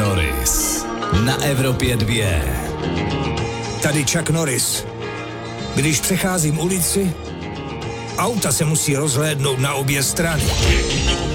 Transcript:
Norris na Evropě 2. Tady Chuck Norris. Když přecházím ulici, auta se musí rozhlédnout na obě strany.